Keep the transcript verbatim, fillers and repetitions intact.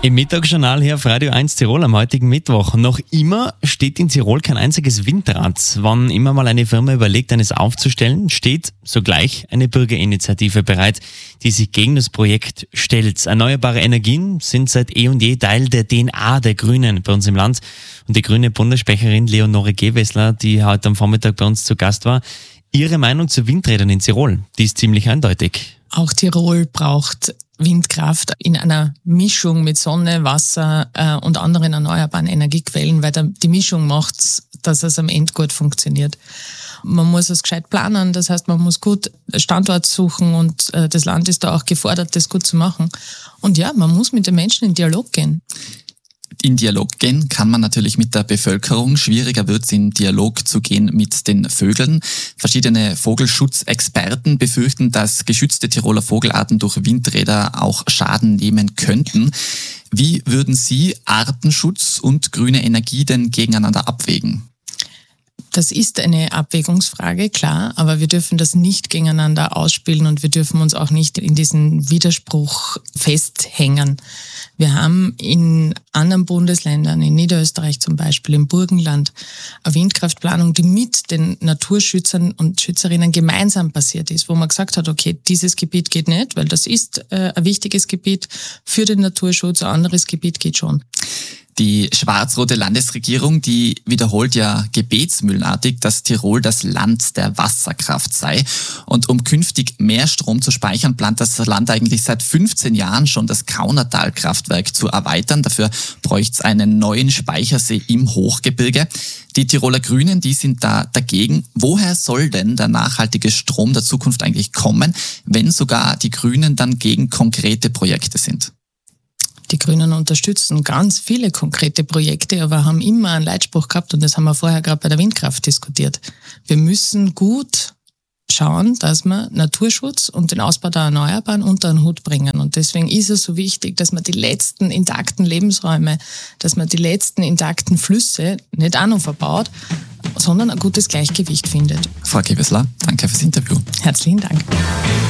Im Mittagsjournal hier auf Radio eins Tirol am heutigen Mittwoch. Noch immer steht in Tirol kein einziges Windrad. Wann immer mal eine Firma überlegt, eines aufzustellen, steht sogleich eine Bürgerinitiative bereit, die sich gegen das Projekt stellt. Erneuerbare Energien sind seit eh und je Teil der D N A der Grünen bei uns im Land. Und die grüne Bundessprecherin Leonore Gewessler, die heute am Vormittag bei uns zu Gast war, ihre Meinung zu Windrädern in Tirol, die ist ziemlich eindeutig. Auch Tirol braucht Windkraft in einer Mischung mit Sonne, Wasser äh, und anderen erneuerbaren Energiequellen, weil da, die Mischung macht, dass es am Ende gut funktioniert. Man muss es gescheit planen, das heißt, man muss gut Standort suchen und äh, das Land ist da auch gefordert, das gut zu machen. Und ja, man muss mit den Menschen in Dialog gehen. In Dialog gehen kann man natürlich mit der Bevölkerung. Schwieriger wird es, in Dialog zu gehen mit den Vögeln. Verschiedene Vogelschutzexperten befürchten, dass geschützte Tiroler Vogelarten durch Windräder auch Schaden nehmen könnten. Wie würden Sie Artenschutz und grüne Energie denn gegeneinander abwägen? Das ist eine Abwägungsfrage, klar, aber wir dürfen das nicht gegeneinander ausspielen und wir dürfen uns auch nicht in diesen Widerspruch festhängen. Wir haben in anderen Bundesländern, in Niederösterreich zum Beispiel, im Burgenland, eine Windkraftplanung, die mit den Naturschützern und Schützerinnen gemeinsam passiert ist, wo man gesagt hat, okay, dieses Gebiet geht nicht, weil das ist äh, ein wichtiges Gebiet für den Naturschutz, ein anderes Gebiet geht schon. Die schwarz-rote Landesregierung, die wiederholt ja gebetsmühlenartig, dass Tirol das Land der Wasserkraft sei. Und um künftig mehr Strom zu speichern, plant das Land eigentlich seit fünfzehn Jahren schon das Kaunertal-Kraftwerk zu erweitern. Dafür bräuchte es einen neuen Speichersee im Hochgebirge. Die Tiroler Grünen, die sind da dagegen. Woher soll denn der nachhaltige Strom der Zukunft eigentlich kommen, wenn sogar die Grünen dann gegen konkrete Projekte sind? Die Grünen unterstützen ganz viele konkrete Projekte, aber haben immer einen Leitspruch gehabt und das haben wir vorher gerade bei der Windkraft diskutiert. Wir müssen gut schauen, dass wir Naturschutz und den Ausbau der Erneuerbaren unter den Hut bringen. Und deswegen ist es so wichtig, dass man die letzten intakten Lebensräume, dass man die letzten intakten Flüsse nicht auch noch verbaut, sondern ein gutes Gleichgewicht findet. Frau Gewessler, danke fürs Interview. Herzlichen Dank.